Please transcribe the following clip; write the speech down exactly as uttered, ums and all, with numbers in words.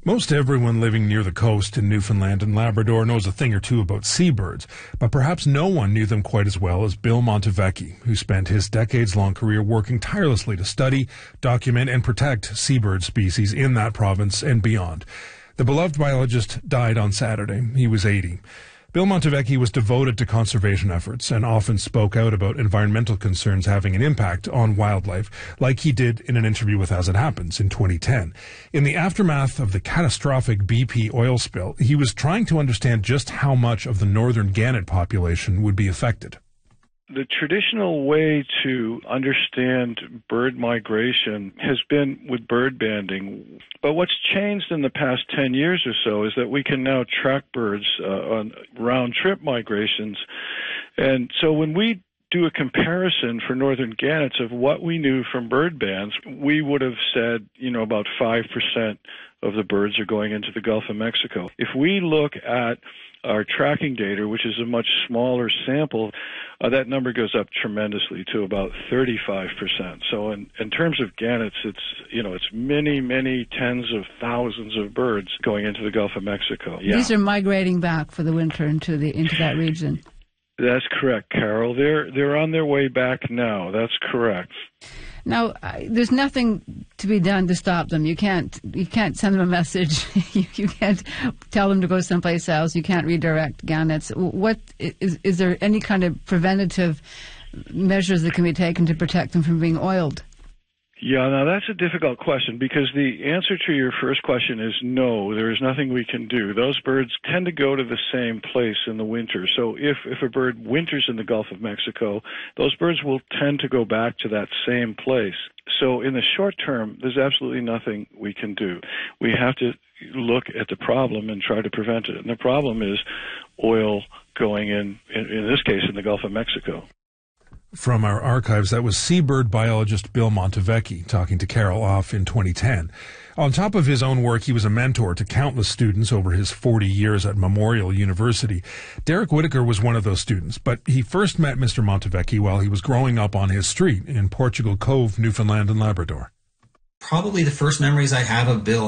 Most everyone living near the coast in Newfoundland and Labrador knows a thing or two about seabirds, but perhaps no one knew them quite as well as Bill Montevecchi, who spent his decades-long career working tirelessly to study, document, and protect seabird species in that province and beyond. The beloved biologist died on Saturday. He was eighty. Bill Montevecchi was devoted to conservation efforts and often spoke out about environmental concerns having an impact on wildlife, like he did in an interview with As It Happens in twenty ten. In the aftermath of the catastrophic B P oil spill, he was trying to understand just how much of the northern gannet population would be affected. The traditional way to understand bird migration has been with bird banding. But what's changed in the past ten years or so is that we can now track birds uh, on round-trip migrations. And so when we do a comparison for northern gannets of what we knew from bird bands, we would have said, you know, about five percent of the birds are going into the Gulf of Mexico. If we look at our tracking data, which is a much smaller sample, uh, that number goes up tremendously to about thirty-five percent. So in, in terms of gannets, it's, you know, it's many, many tens of thousands of birds going into the Gulf of Mexico. Yeah. These are migrating back for the winter into the into that region. That's correct, Carol. They're they're on their way back now. That's correct. Now, uh, there's nothing to be done to stop them. You can't you can't send them a message. you, you can't tell them to go someplace else. You can't redirect gannets. What is is there any kind of preventative measures that can be taken to protect them from being oiled? Yeah, now that's a difficult question because the answer to your first question is no, there is nothing we can do. Those birds tend to go to the same place in the winter. So if, if a bird winters in the Gulf of Mexico, those birds will tend to go back to that same place. So in the short term, there's absolutely nothing we can do. We have to look at the problem and try to prevent it. And the problem is oil going in, in, in this case, in the Gulf of Mexico. From our archives, that was seabird biologist Bill Montevecchi talking to Carol Off in twenty ten. On top of his own work, he was a mentor to countless students over his forty years at Memorial University. Derek Whitaker was one of those students, but he first met Mister Montevecchi while he was growing up on his street in Portugal Cove, Newfoundland and Labrador. Probably the first memories I have of Bill